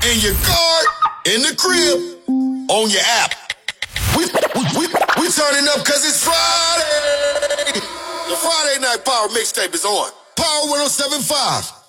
in your car, in the crib, on your app. We turning up cause it's Friday. The Friday Night Power mixtape is on. Power 107.5.